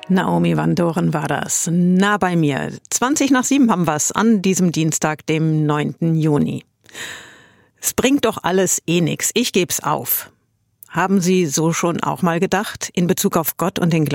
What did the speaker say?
Naomi Van Doren war das. Nah bei mir. 7:20 haben wir's an diesem Dienstag, dem 9. Juni. Es bringt doch alles nix. Ich geb's auf. Haben Sie so schon auch mal gedacht in Bezug auf Gott und den Glauben?